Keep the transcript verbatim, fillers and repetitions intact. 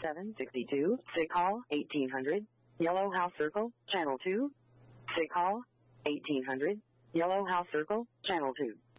seven sixty-two, Sig Hall, eighteen hundred, Yellow House Circle, Channel two. Sig Hall, eighteen hundred, Yellow House Circle, Channel two.